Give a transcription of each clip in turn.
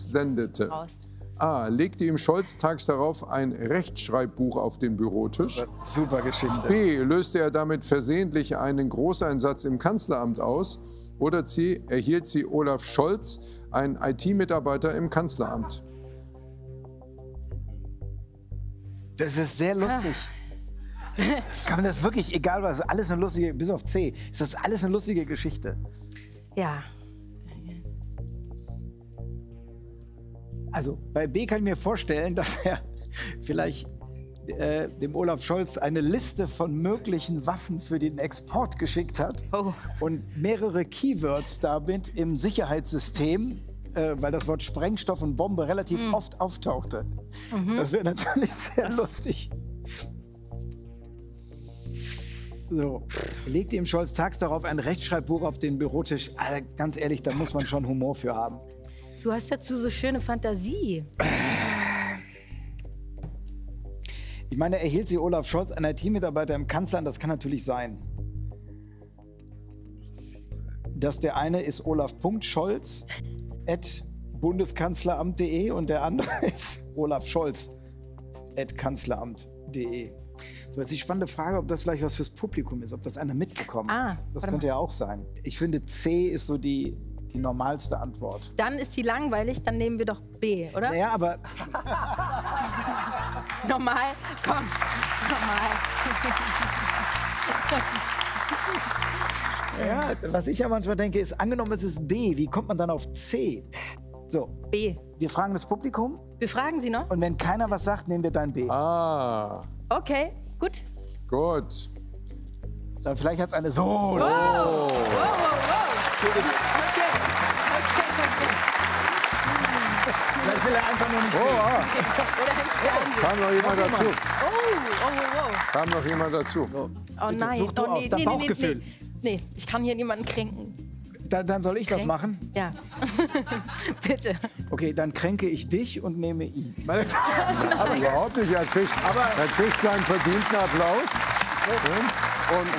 sendete? A. Legte ihm Scholz tags darauf ein Rechtschreibbuch auf den Bürotisch. Super Geschichte. B. Löste er damit versehentlich einen Großeinsatz im Kanzleramt aus? Oder C. Erhielt sie Olaf Scholz, ein IT-Mitarbeiter im Kanzleramt? Das ist sehr lustig. Kann man das wirklich, egal was, alles eine lustige, bis auf C, ist das alles eine lustige Geschichte. Ja. Also bei B kann ich mir vorstellen, dass er vielleicht dem Olaf Scholz eine Liste von möglichen Waffen für den Export geschickt hat und mehrere Keywords damit im Sicherheitssystem, weil das Wort Sprengstoff und Bombe relativ oft auftauchte. Das wäre natürlich sehr lustig. So, legte ihm Scholz tags darauf ein Rechtschreibbuch auf den Bürotisch. Also, ganz ehrlich, da muss man schon Humor für haben. Du hast dazu so schöne Fantasie. Ich meine, erhielt sie Olaf Scholz, ein IT-Mitarbeiter im Kanzleramt? Das kann natürlich sein. Dass der eine ist olaf.scholz@bundeskanzleramt.de und der andere ist olafscholz@kanzleramt.de. So, jetzt die spannende Frage, ob das vielleicht was fürs Publikum ist, ob das einer mitbekommt. Das könnte ja auch sein. Ich finde, C ist so die normalste Antwort. Dann ist die langweilig, dann nehmen wir doch B, oder? Ja, aber... Normal, komm, normal. Ja, was ich ja manchmal denke, ist, angenommen es ist B, wie kommt man dann auf C? So. B. Wir fragen das Publikum. Wir fragen sie noch? Und wenn keiner was sagt, nehmen wir dein B. Ah. Okay, gut. Gut. Dann vielleicht hat es eine so. Wow. Wow, wow, wow. Okay. Vielleicht will er einfach nur nicht Oder ins Fernsehen. Kam noch jemand dazu? Oh. Kam noch jemand dazu? So. Oh nein. Such du aus, das Bauchgefühl. Nee, ich kann hier niemanden kränken. Dann soll ich das machen? Ja. Bitte. Okay, dann kränke ich dich und nehme ihn. Aber überhaupt nicht. Er kriegt seinen verdienten Applaus. Und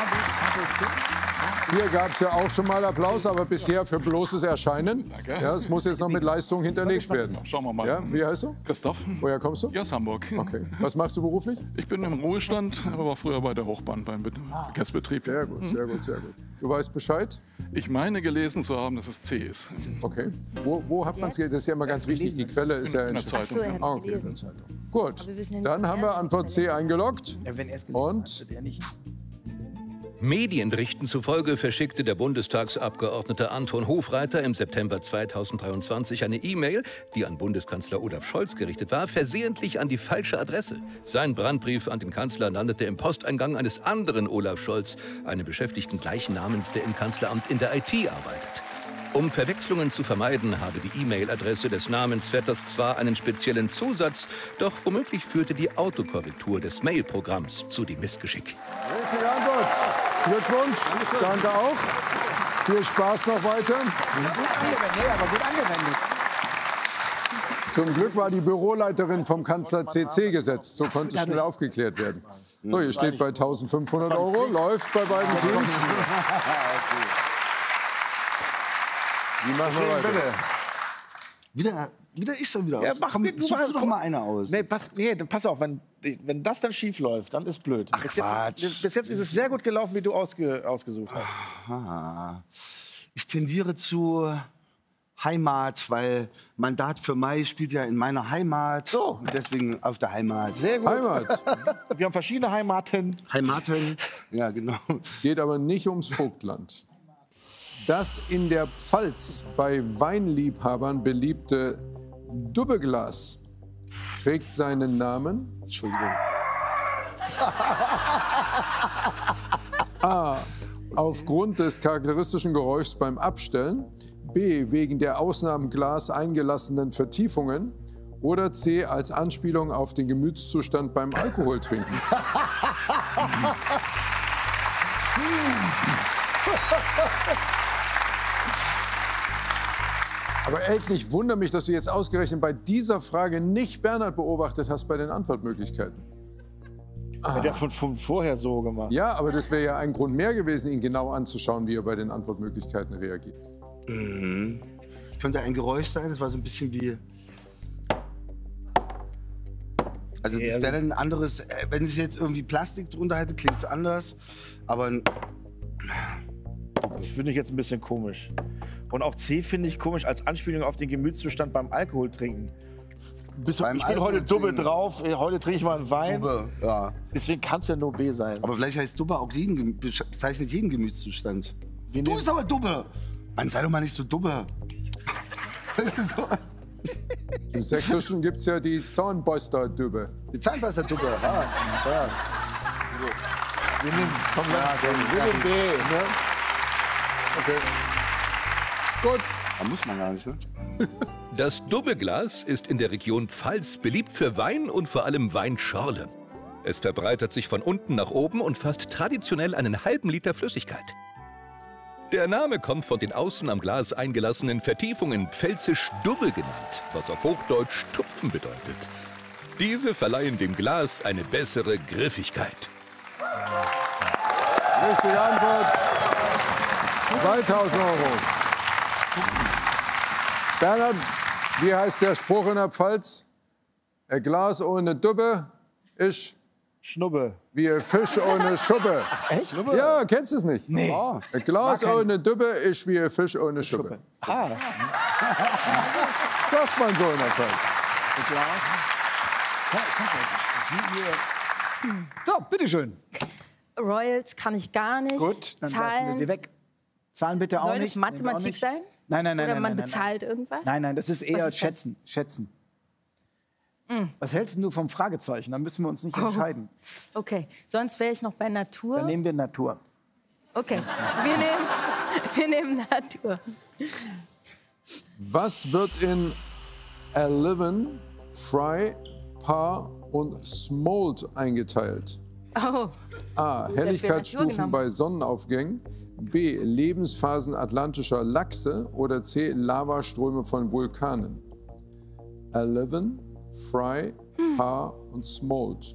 hier gab es ja auch schon mal Applaus, aber bisher für bloßes Erscheinen. Danke. Ja, es muss jetzt noch mit Leistung hinterlegt werden. Schauen wir mal. Ja, wie heißt du? Christoph. Woher kommst du? Ja, aus Hamburg. Okay. Was machst du beruflich? Ich bin im Ruhestand, aber war früher bei der Hochbahn beim Verkehrsbetrieb. Sehr gut, sehr gut, sehr gut. Du weißt Bescheid? Ich meine gelesen zu haben, dass es C ist. Okay. Wo hat man es gelesen? Das ist ja immer ganz wichtig. Die Quelle ist ja in der Zeitung. Ach so, er hat's okay, in der gelesen. Zeitung. Gut, wir wissen ja nicht, dann haben wir Antwort C eingeloggt. Ja, wenn er es Und der nicht. Medienberichten zufolge verschickte der Bundestagsabgeordnete Anton Hofreiter im September 2023 eine E-Mail, die an Bundeskanzler Olaf Scholz gerichtet war, versehentlich an die falsche Adresse. Sein Brandbrief an den Kanzler landete im Posteingang eines anderen Olaf Scholz, einem Beschäftigten gleichen Namens, der im Kanzleramt in der IT arbeitet. Um Verwechslungen zu vermeiden, habe die E-Mail-Adresse des Namensvetters zwar einen speziellen Zusatz, doch womöglich führte die Autokorrektur des Mail-Programms zu dem Missgeschick. richtige Antwort. Glückwunsch. Danke auch. Viel Spaß noch weiter. Nee, aber gut angewendet. Zum Glück war die Büroleiterin vom Kanzler CC gesetzt. So konnte es schnell aufgeklärt werden. So, hier steht bei 1.500 €. Läuft bei beiden Teams. Wie machen wir weiter? Wieder ich schon wieder aus. Ja, mach mit, Such doch mal eine aus. Nee, pass auf, wenn das dann schief läuft, dann ist blöd. Ach, bis jetzt ist es sehr gut gelaufen, wie du ausgesucht hast. Aha. Ich tendiere zu Heimat, weil Mandat für Mai spielt ja in meiner Heimat. So. Und deswegen auf der Heimat. Sehr gut. Heimat. Wir haben verschiedene Heimaten. Heimaten, ja genau. Geht aber nicht ums Vogtland. Das in der Pfalz bei Weinliebhabern beliebte Dubbeglas trägt seinen Namen. Entschuldigung. A. Aufgrund des charakteristischen Geräuschs beim Abstellen. B. Wegen der außen am Glas eingelassenen Vertiefungen. Oder C. Als Anspielung auf den Gemütszustand beim Alkoholtrinken. Aber Elton, ich wundere mich, dass du jetzt ausgerechnet bei dieser Frage nicht Bernhard beobachtet hast bei den Antwortmöglichkeiten. Hat er von vorher so gemacht. Ja, aber das wäre ja ein Grund mehr gewesen, ihn genau anzuschauen, wie er bei den Antwortmöglichkeiten reagiert. könnte ein Geräusch sein. Das war so ein bisschen wie... Also das wäre dann ein anderes... Wenn ich jetzt irgendwie Plastik drunter hätte, klingt es anders. Aber... Das finde ich jetzt ein bisschen komisch. Und auch C finde ich komisch als Anspielung auf den Gemütszustand beim Alkohol trinken. Ich bin heute Dubbe drauf, heute trinke ich mal einen Wein. Dubbe, ja. Deswegen kann es ja nur B sein. Aber vielleicht heißt Dubbe auch bezeichnet jeden Gemütszustand. Du bist aber Dubbe. Mann, sei doch mal nicht so Dubbe. Das ist so. Im Sächsischen gibt es ja die Zahnpasta-Dubbe. Die Zahnpasta-Dubbe, ja. Wir nehmen B, ne? Okay. Gut. Da muss man gar nicht, ne? Das Dubbeglas ist in der Region Pfalz beliebt für Wein und vor allem Weinschorle. Es verbreitert sich von unten nach oben und fasst traditionell einen halben Liter Flüssigkeit. Der Name kommt von den außen am Glas eingelassenen Vertiefungen, pfälzisch Dubbe genannt, was auf Hochdeutsch Tupfen bedeutet. Diese verleihen dem Glas eine bessere Griffigkeit. Richtige Antwort. 2000 Euro. Bernhard, wie heißt der Spruch in der Pfalz? Ein Glas ohne Dubbe ist Schnubbe. wie ein Fisch ohne Schuppe. Ach, echt? Ja, kennst du es nicht? Nee. Oh. Ein Glas ohne Dubbe ist wie ein Fisch ohne Schuppe. Ah. Sagt man so in der Pfalz. So, bitteschön. Royals kann ich gar nicht. Gut, dann lassen wir Zahlen. sie weg. Zahlen bitte auch Soll nicht. das Mathematik sein? Nein, nein, nein. Oder nein, man nein, bezahlt nein. irgendwas? Nein, nein, das ist eher Was ist das? Schätzen. Was hältst du vom Fragezeichen? Dann müssen wir uns nicht entscheiden. Okay, sonst wäre ich noch bei Natur. Dann nehmen wir Natur. Okay, wir nehmen Natur. Was wird in 11, Fry, Par und Smolt eingeteilt? Oh, A. Natur Helligkeitsstufen genommen. bei Sonnenaufgängen. B. Lebensphasen atlantischer Lachse. Oder C. Lavaströme von Vulkanen. 11, Fry, Par und Smolt.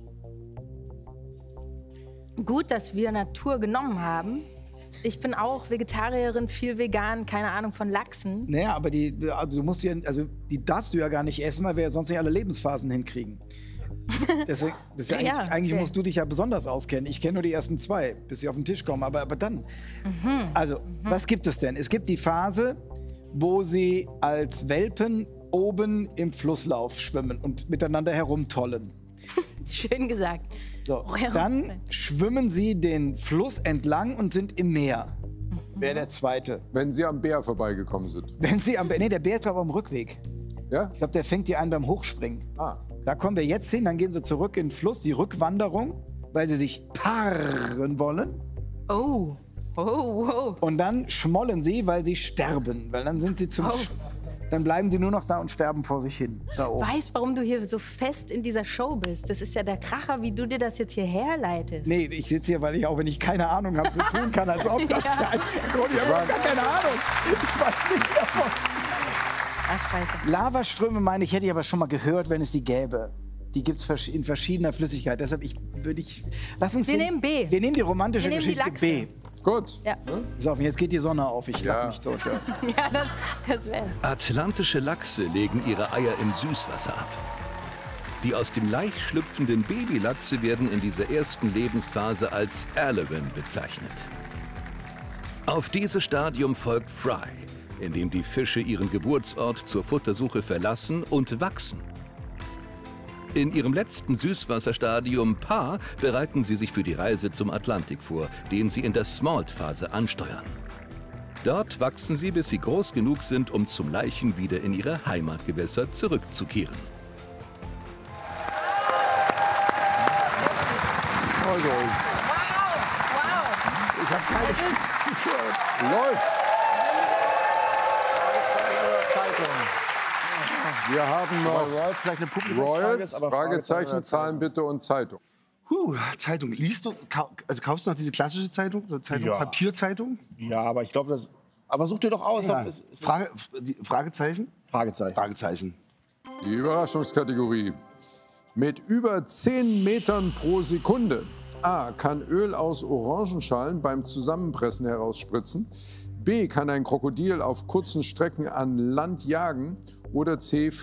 gut, dass wir Natur genommen haben. Ich bin auch Vegetarierin, viel vegan, keine Ahnung von Lachsen. Naja, aber die darfst du ja gar nicht essen, weil wir ja sonst nicht alle Lebensphasen hinkriegen. Deswegen, das ist ja Ja, eigentlich okay. musst du dich ja besonders auskennen. Ich kenne nur die ersten zwei, bis sie auf den Tisch kommen. Aber dann. Also, was gibt es denn? Es gibt die Phase, wo sie als Welpen oben im Flusslauf schwimmen und miteinander herumtollen. Schön gesagt. So, dann schwimmen sie den Fluss entlang und sind im Meer. Wäre der zweite. Wenn Sie am Bär vorbeigekommen sind. Wenn sie nee, der Bär ist glaube ich am Rückweg. Ja? Ich glaube, der fängt die an beim Hochspringen. Ah. Da kommen wir jetzt hin, dann gehen sie zurück in den Fluss, die Rückwanderung, weil sie sich paaren wollen. Oh, oh. Und dann schmollen sie, weil sie sterben. Weil dann sind sie dann bleiben sie nur noch da und sterben vor sich hin. Da oben. Weißt, warum du hier so fest in dieser Show bist? Das ist ja der Kracher, wie du dir das jetzt hier herleitest. Nee, ich sitze hier, weil ich auch, wenn ich keine Ahnung habe, so tun kann, als ob das Ja. der einzige Grund ist. Ich habe gar keine Ahnung. Ich weiß nichts davon. Ach, scheiße. Lavaströme meine ich, hätte ich aber schon mal gehört, wenn es die gäbe. Die gibt es in verschiedener Flüssigkeit. Deshalb lass uns Wir nehmen B. Wir nehmen die romantische Wir nehmen die Geschichte Lachse. B. Gut. Ja, So, und jetzt geht die Sonne auf. Ich lach mich tot. Ja. ja das wär's. Atlantische Lachse legen ihre Eier im Süßwasser ab. Die aus dem Laich schlüpfenden Babylachse werden in dieser ersten Lebensphase als 11 bezeichnet. Auf dieses Stadium folgt Fry, in dem die Fische ihren Geburtsort zur Futtersuche verlassen und wachsen. In ihrem letzten Süßwasserstadium Par bereiten sie sich für die Reise zum Atlantik vor, den sie in der Smolt-Phase ansteuern. Dort wachsen sie, bis sie groß genug sind, um zum Laichen wieder in ihre Heimatgewässer zurückzukehren. Also, Ich hab keine läuft. Wir haben noch Royals vielleicht eine Publikumsfrage Royals, ist, aber Fragezeichen, Zahlen bitte und Zeitung. Zeitung. Liest du, also kaufst du noch diese klassische Zeitung? So Zeitung, Ja. Papierzeitung? Ja, aber ich glaube, das. Aber such dir doch aus. Ja. Ist- Fragezeichen? Fragezeichen. Fragezeichen. Die Überraschungskategorie. Mit über 10 Metern pro Sekunde. A. Kann Öl aus Orangenschalen beim Zusammenpressen herausspritzen. B, kann ein Krokodil auf kurzen Strecken an Land jagen? Oder C,